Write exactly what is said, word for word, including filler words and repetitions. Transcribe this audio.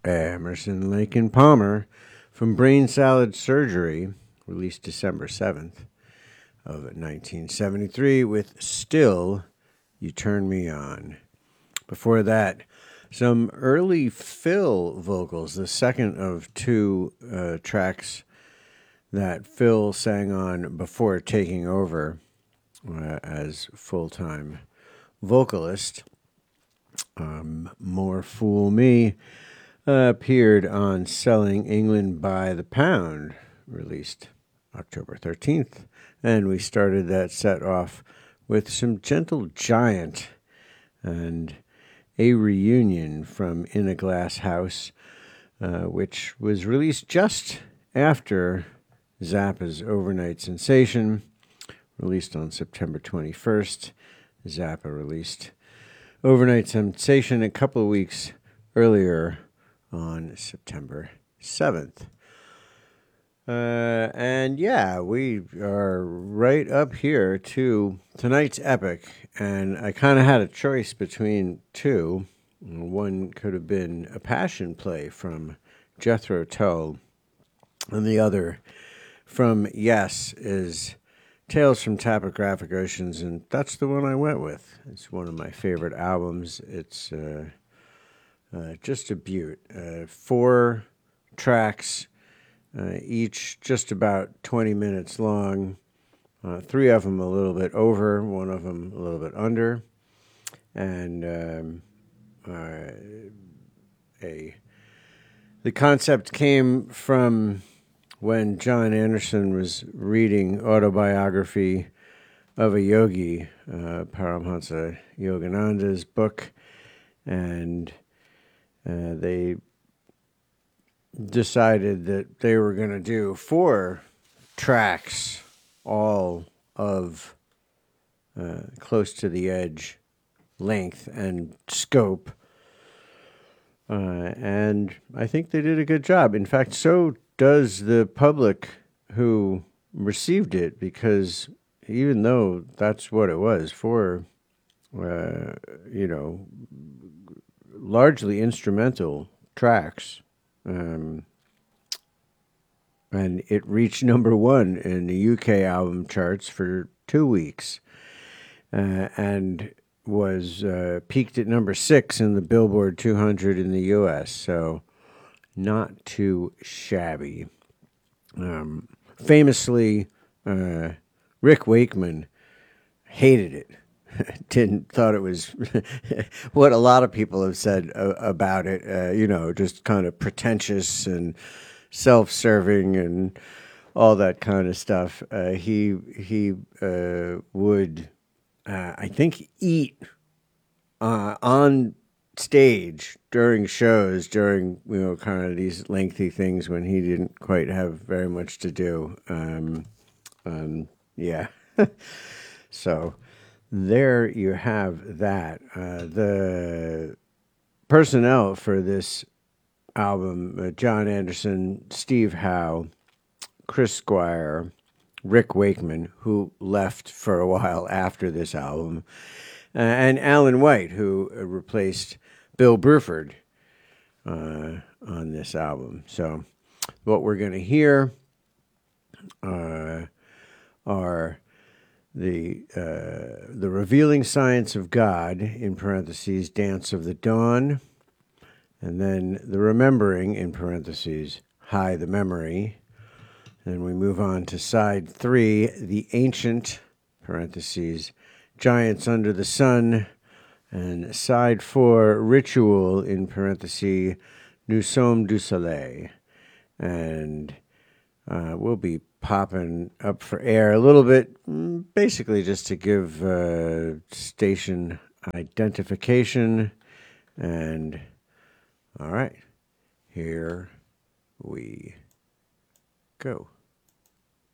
Emerson, Lake and Palmer from Brain Salad Surgery, released December seventh of nineteen seventy-three with Still You Turn Me On. Before that, some early Phil vocals, the second of two uh, tracks that Phil sang on before taking over uh, as full-time vocalist. Um, More Fool Me uh, appeared on Selling England by the Pound, released October thirteenth. And we started that set off with some Gentle Giant and A Reunion from In a Glass House, uh, which was released just after Zappa's Overnight Sensation, released on September twenty-first. Zappa released Overnight Sensation a couple of weeks earlier on September seventh. Uh, and yeah, we are right up here to tonight's epic, and I kind of had a choice between two. One could have been a passion play from Jethro Tull, and the other from Yes is Tales from Topographic Oceans, and that's the one I went with. It's one of my favorite albums. It's uh, uh, just a beaut. Uh, four tracks. Uh, each just about twenty minutes long, uh, three of them a little bit over, one of them a little bit under, and um, uh, a the concept came from when John Anderson was reading Autobiography of a Yogi, uh, Paramhansa Yogananda's book, and uh, they decided that they were going to do four tracks, all of uh, close to the edge length and scope. Uh, and I think they did a good job. In fact, so does the public who received it, because even though that's what it was, four, uh, you know, largely instrumental tracks, Um, and it reached number one in the U K album charts for two weeks, uh, and was uh, peaked at number six in the Billboard two hundred in the U S, so not too shabby. Um, famously, uh, Rick Wakeman hated it. Didn't thought it was what a lot of people have said uh, about it. Uh, you know, just kind of pretentious and self-serving and all that kind of stuff. Uh, he he uh, would, uh, I think, eat uh, on stage during shows, during you know, kind of these lengthy things when he didn't quite have very much to do. Um, um, yeah, so. There you have that. Uh, the personnel for this album, uh, John Anderson, Steve Howe, Chris Squire, Rick Wakeman, who left for a while after this album, uh, and Alan White, who uh, replaced Bill Bruford uh, on this album. So what we're going to hear uh, are... The uh, the Revealing Science of God, in parentheses, Dance of the Dawn, and then the Remembering, in parentheses, High the Memory. Then we move on to side three, The Ancient, parentheses, Giants Under the Sun, and side four, Ritual, in parentheses, Nous sommes du soleil. And uh, we'll be popping up for air a little bit, basically just to give uh, station identification. And all right, here we go.